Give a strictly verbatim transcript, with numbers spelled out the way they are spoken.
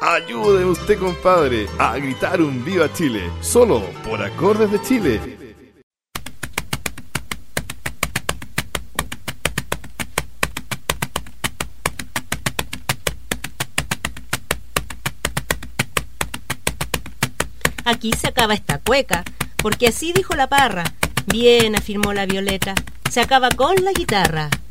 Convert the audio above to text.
Ayude usted, compadre, a gritar un Viva Chile, solo por Acordes de Chile. Aquí se acaba esta cueca, porque así dijo la parra. Bien, afirmó la Violeta, se acaba con la guitarra.